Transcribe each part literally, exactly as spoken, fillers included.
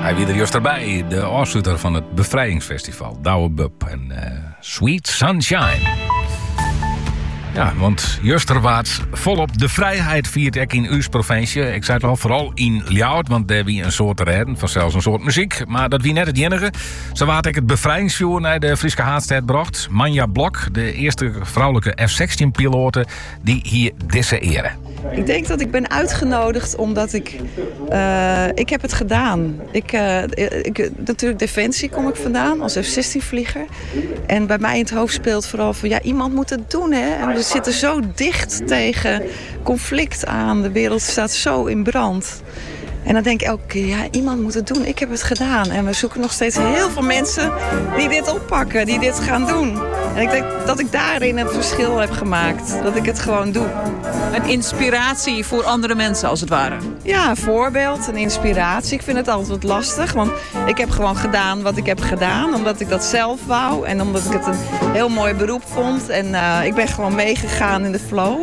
Hij wie er juist erbij, de afsluiter van het Bevrijdingsfestival, Douwe Bob en uh, Sweet Sunshine. Ja, want Justerwaard volop de vrijheid viert ik in uw provincie. Ik zei het al, vooral in Ljouwert, want daar wie een soort reden, van zelfs een soort muziek. Maar dat wie net het enige. Zo waard ik het bevrijdingsvuur naar de Frieske Haardstad bracht. Manja Blok, de eerste vrouwelijke F zestien-pilote, die hier deze ere. Ik denk dat ik ben uitgenodigd omdat ik... Uh, ik heb het gedaan. Ik, uh, ik, natuurlijk Defensie kom ik vandaan als F zestien-vlieger. En bij mij in het hoofd speelt vooral van... ja, iemand moet het doen, hè. En we zitten zo dicht tegen conflict aan. De wereld staat zo in brand. En dan denk ik elke keer, ja, iemand moet het doen. Ik heb het gedaan. En we zoeken nog steeds heel veel mensen die dit oppakken, die dit gaan doen. En ik denk dat ik daarin het verschil heb gemaakt. Dat ik het gewoon doe. Een inspiratie voor andere mensen, als het ware. Ja, een voorbeeld, een inspiratie. Ik vind het altijd wat lastig, want ik heb gewoon gedaan wat ik heb gedaan. Omdat ik dat zelf wou en omdat ik het een heel mooi beroep vond. En uh, ik ben gewoon meegegaan in de flow.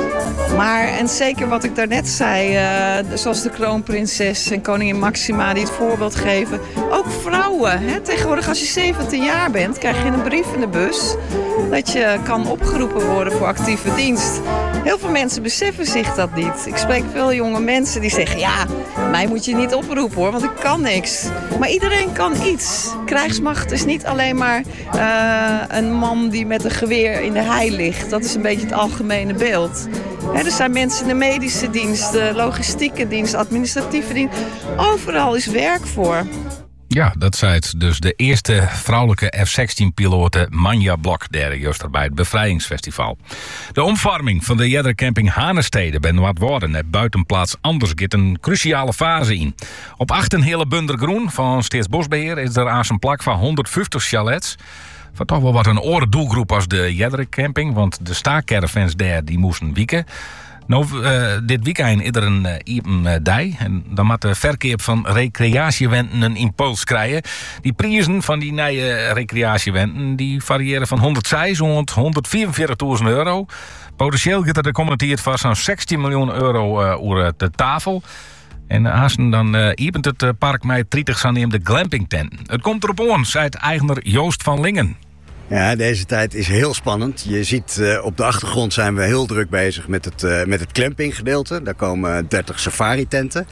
Maar, en zeker wat ik daarnet zei, uh, zoals de kroonprinses en koningin Maxima die het voorbeeld geven. Ook vrouwen. Hè? Tegenwoordig als je zeventien jaar bent, krijg je een brief in de bus dat je kan opgeroepen worden voor actieve dienst. Heel veel mensen beseffen zich dat niet. Ik spreek veel jonge mensen die zeggen, ja, mij moet je niet oproepen hoor, want ik kan niks. Maar iedereen kan iets. Krijgsmacht is niet alleen maar uh, een man die met een geweer in de hei ligt. Dat is een beetje het algemene beeld. He, er zijn mensen in de medische dienst, de logistieke dienst, administratieve dienst. Overal is werk voor. Ja, dat zei het. Dus de eerste vrouwelijke F zestien-pilote Manja Blok, daar juist bij het Bevrijdingsfestival. De omvorming van de Jeddercamping Hanestede ben wat worden. Het buitenplaats Anders gaat een cruciale fase in. Op acht een hele bunder groen van Staatsbosbeheer is er aan zijn plak van honderdvijftig chalets. Van toch wel wat een oren doelgroep als de Jeddercamping, want de staakcaravans daar die moesten wieken. Nou, uh, dit weekend is er een uh, iepen uh, dij. En dan moet de verkeer van recreatiewenten een impuls krijgen. Die prijzen van die nieuwe recreatiewenten die variëren van honderdzes tot honderdvierenveertigduizend euro. Potentieel gaat er commenteerd van zo'n zestien miljoen euro uh, over de tafel. En als dan uh, iepent het uh, park met dertig aannemende glampingtenten. Het komt erop aan, zei het eigenaar Joost van Lingen. Ja, deze tijd is heel spannend. Je ziet uh, op de achtergrond zijn we heel druk bezig met het, uh, met het campinggedeelte. Daar komen dertig safari-tenten.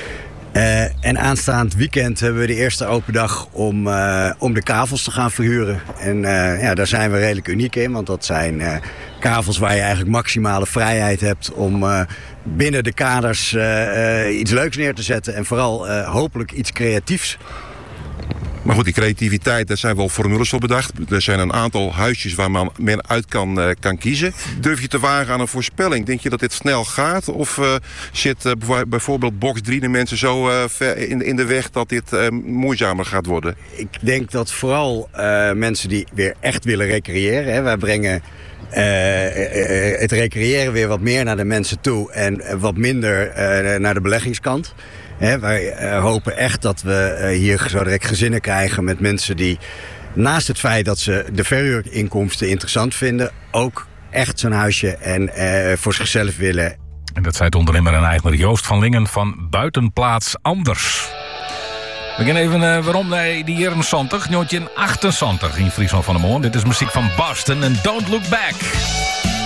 Uh, en aanstaand weekend hebben we de eerste open dag om, uh, om de kavels te gaan verhuren. En uh, ja, daar zijn we redelijk uniek in, want dat zijn uh, kavels waar je eigenlijk maximale vrijheid hebt om uh, binnen de kaders uh, uh, iets leuks neer te zetten. En vooral uh, hopelijk iets creatiefs. Maar goed, die creativiteit, daar zijn wel formules voor bedacht. Er zijn een aantal huisjes waar men, men uit kan, uh, kan kiezen. Durf je te wagen aan een voorspelling? Denk je dat dit snel gaat? Of uh, zit uh, bijvoorbeeld box drie de mensen zo uh, ver in, in de weg dat dit uh, moeizamer gaat worden? Ik denk dat vooral uh, mensen die weer echt willen recreëren. Hè, wij brengen uh, uh, het recreëren weer wat meer naar de mensen toe. En uh, wat minder uh, naar de beleggingskant. He, wij uh, hopen echt dat we uh, hier zo direct gezinnen krijgen met mensen die naast het feit dat ze de verhuurinkomsten interessant vinden, ook echt zo'n huisje en uh, voor zichzelf willen. En dat zei het ondernemer en eigenaar Joost van Lingen van Buitenplaats Anders. We gaan even uh, waarom nee, die jaren zantig, negentien achtenzantig in Friesland van de Moon. Dit is muziek van Boston en Don't Look Back.